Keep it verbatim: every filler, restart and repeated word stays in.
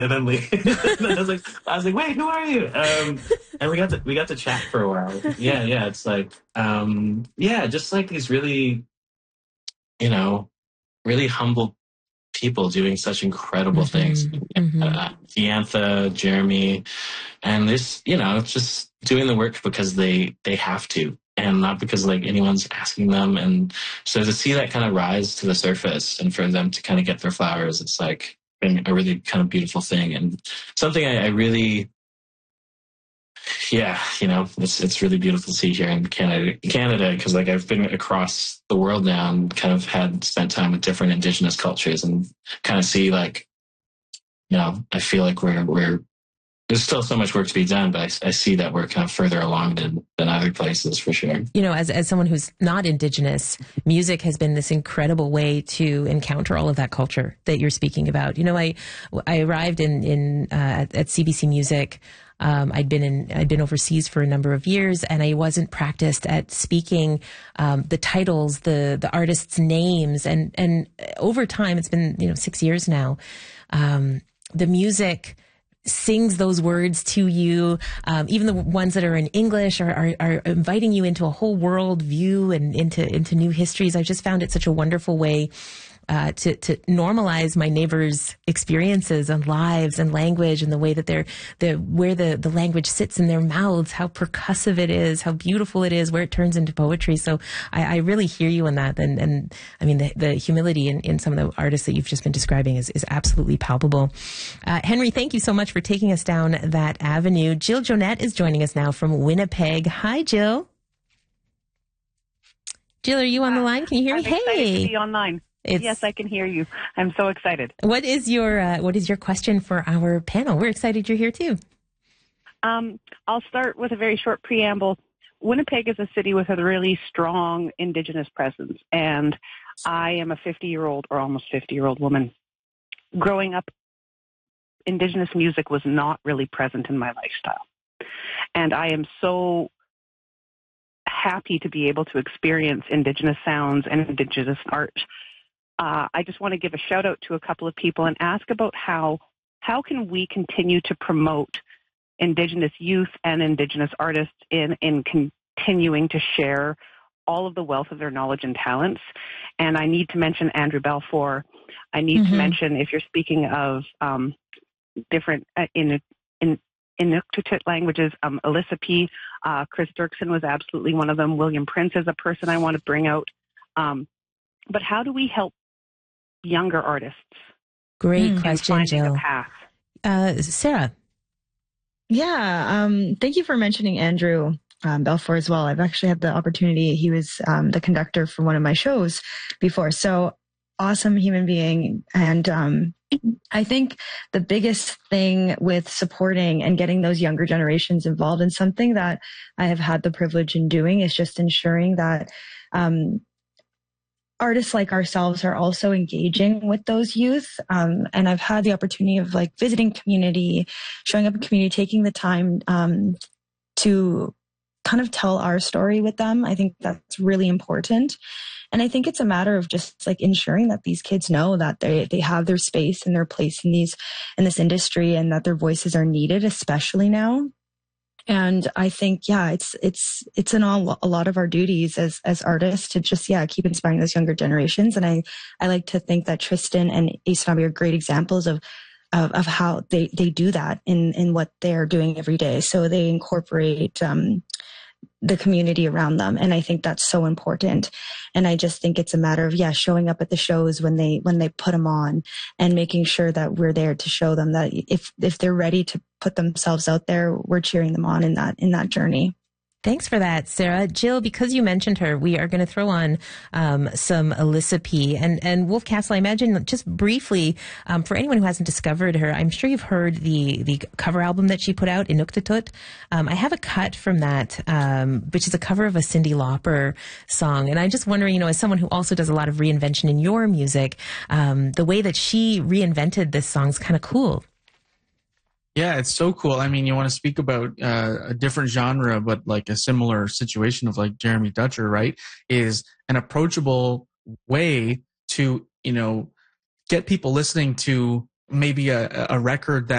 and then leave. And then I was like, I was like, wait, who are you? Um, and we got to we got to chat for a while. Yeah, yeah. It's like, um, yeah, just like these really, you know, really humble people doing such incredible things. Mm-hmm. Mm-hmm. Uh, Diantha, Jeremy, and this, you know, just doing the work because they they have to, and not because like anyone's asking them. And so to see that kind of rise to the surface, and for them to kind of get their flowers, it's like been a really kind of beautiful thing, and something I, I really, yeah, you know, it's it's really beautiful to see here in Canada, Canada, because like I've been across the world now and kind of had spent time with different Indigenous cultures, and kind of see like, you know, I feel like we're we're there's still so much work to be done, but I, I see that we're kind of further along than, than other places for sure. You know, as, as someone who's not Indigenous, music has been this incredible way to encounter all of that culture that you're speaking about. You know, I, I arrived in, in, uh, at, at C B C Music. Um, I'd been in, I'd been overseas for a number of years, and I wasn't practiced at speaking, um, the titles, the, the artists' names. And, and over time, it's been, you know, six years now. Um, the music sings those words to you. Um, even the ones that are in English are, are, are inviting you into a whole world view and into, into new histories. I just found it such a wonderful way Uh, to, to normalize my neighbors' experiences and lives and language and the way that they're, the, where the, the language sits in their mouths, how percussive it is, how beautiful it is, where it turns into poetry. So I, I really hear you in that. And, and I mean, the, the humility in, in some of the artists that you've just been describing is, is absolutely palpable. Uh, Henry, thank you so much for taking us down that avenue. Jill Jonette is joining us now from Winnipeg. Hi, Jill. Jill, are you on the line? Can you hear I'm me? excited Hey. to be online. It's, yes, I can hear you. I'm so excited. What is your uh, what is your question for our panel? We're excited you're here too. Um, I'll start with a very short preamble. Winnipeg is a city with a really strong Indigenous presence, and I am a fifty-year-old or almost fifty-year-old woman. Growing up, Indigenous music was not really present in my lifestyle, and I am so happy to be able to experience Indigenous sounds and Indigenous art. Uh, I just want to give a shout out to a couple of people and ask about how how can we continue to promote Indigenous youth and Indigenous artists in, in continuing to share all of the wealth of their knowledge and talents. And I need to mention Andrew Balfour. I need mm-hmm. to mention, if you're speaking of um, different uh, in in Inuktitut languages, um, Alyssa P., uh, Chris Dirksen was absolutely one of them. William Prince is a person I want to bring out. Um, but how do we help younger artists? Great mm, question, Jill. A path? Uh, Sarah. Yeah, um, thank you for mentioning Andrew um, Balfour as well. I've actually had the opportunity. He was um, the conductor for one of my shows before. So awesome human being. And um, I think the biggest thing with supporting and getting those younger generations involved in something that I have had the privilege in doing is just ensuring that um, artists like ourselves are also engaging with those youth. Um, and I've had the opportunity of like visiting community, showing up in community, taking the time um, to kind of tell our story with them. I think that's really important. And I think it's a matter of just like ensuring that these kids know that they, they have their space and their place in these, in this industry, and that their voices are needed, especially now. And I think, yeah, it's, it's, it's in all, a lot of our duties as, as artists to just, yeah, keep inspiring those younger generations. And I, I like to think that Tristan and Ace-Nabi are great examples of, of, of how they, they do that in, in what they're doing every day. So they incorporate, um, the community around them. And I think that's so important. And I just think it's a matter of, yeah, showing up at the shows when they, when they put them on, and making sure that we're there to show them that if, if they're ready to put themselves out there, we're cheering them on in that, in that journey. Thanks for that, Sarah. Jill, because you mentioned her, we are going to throw on um, some Alyssa P. And, and Wolf Castle, I imagine, just briefly, um, for anyone who hasn't discovered her, I'm sure you've heard the, the cover album that she put out, Inuktitut. Um, I have a cut from that, um, which is a cover of a Cyndi Lauper song. And I'm just wondering, you know, as someone who also does a lot of reinvention in your music, um, the way that she reinvented this song is kind of cool. Yeah, it's so cool. I mean, you want to speak about uh, a different genre, but like a similar situation of like Jeremy Dutcher, right? Is an approachable way to, you know, get people listening to maybe a, a record that